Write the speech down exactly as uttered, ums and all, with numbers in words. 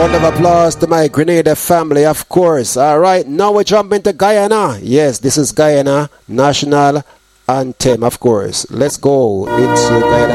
round of applause to my Grenada family, of course. All right, now we jump into Guyana. Yes, this is Guyana National Anthem, of course. Let's go into Guyana.